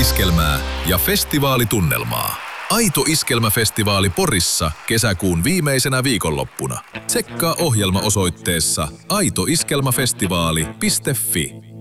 iskelmää ja festivaalitunnelmaa. Aito Iskelmäfestivaali Porissa kesäkuun viimeisenä viikonloppuna. Tsekkaa ohjelma osoitteessa aitoiskelmafestivaali.fi.